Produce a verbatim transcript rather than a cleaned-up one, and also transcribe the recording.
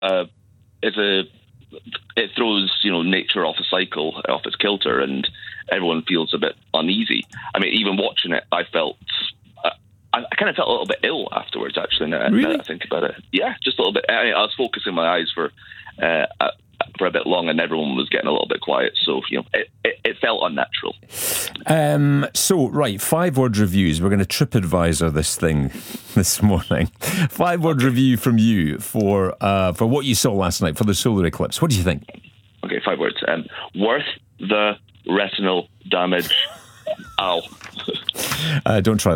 uh, it's a it throws you know nature off a cycle, off its kilter, and everyone feels a bit uneasy. I mean, even watching it, I felt. I, I kind of felt a little bit ill afterwards, actually, now, really? now that I think about it. Yeah, just a little bit. I, I was focusing my eyes for uh, for a bit long, and everyone was getting a little bit quiet. So, you know, it, it, it felt unnatural. Um, so, right, five-word reviews. We're going to TripAdvisor this thing this morning. Five-word okay. review from you for uh, for what you saw last night, for the solar eclipse. What do you think? Okay, five words. Um, worth the retinal damage. Ow. uh, don't try